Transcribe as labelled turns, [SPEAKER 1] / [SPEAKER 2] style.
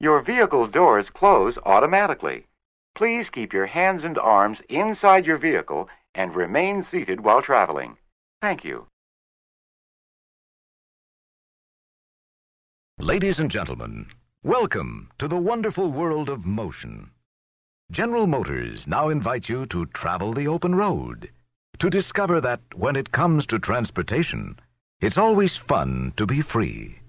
[SPEAKER 1] Your vehicle doors close automatically. Please keep your hands and arms inside your vehicle and remain seated while traveling. Thank you.
[SPEAKER 2] Ladies and gentlemen, welcome to the wonderful world of motion. General Motors now invites you to travel the open road, to discover that when it comes to transportation, it's always fun to be free.